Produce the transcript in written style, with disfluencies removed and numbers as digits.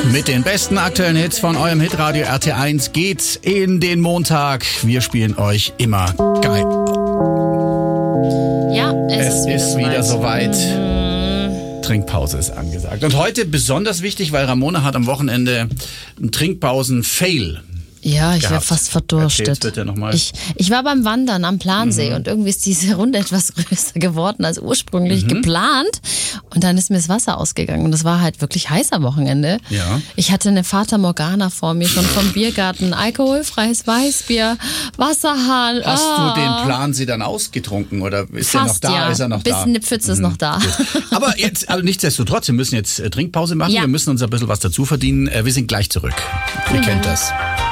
Mit den besten aktuellen Hits von eurem Hitradio RT1 geht's in den Montag. Wir spielen euch immer geil. Ja, Es ist wieder soweit. Trinkpause ist angesagt. Und heute besonders wichtig, weil Ramona hat am Wochenende einen Trinkpausen-Fail. Ja, ich wäre fast verdurstet. Bitte noch mal. Ich war beim Wandern am Plansee und irgendwie ist diese Runde etwas größer geworden als ursprünglich geplant. Und dann ist mir das Wasser ausgegangen. Und das war halt wirklich heiß am Wochenende. Ja. Ich hatte eine Fata Morgana vor mir, schon vom Biergarten. Alkoholfreies Weißbier, Wasserhahn. Hast du den Plansee dann ausgetrunken oder ist er noch da? Ja. Ist er noch Ein bisschen eine Pfütze ist noch da. Aber jetzt, also nichtsdestotrotz, wir müssen jetzt Trinkpause machen. Ja. Wir müssen uns ein bisschen was dazu verdienen. Wir sind gleich zurück. Ihr kennt das.